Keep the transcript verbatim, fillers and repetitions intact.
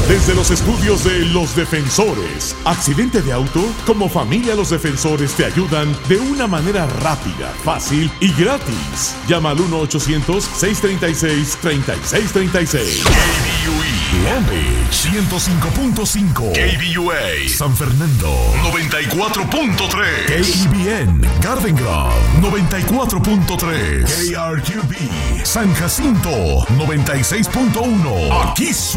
Desde los estudios de Los Defensores. ¿Accidente de auto? Como familia Los Defensores te ayudan de una manera rápida, fácil y gratis. Llama al uno ochocientos, seiscientos treinta y seis, treinta y seis treinta y seis. K B U E Long Beach ciento cinco punto cinco. K B U A San Fernando noventa y cuatro punto tres. K E B N Garden Grove noventa y cuatro punto tres. K R Q B San Jacinto noventa y seis punto uno. Aquí suena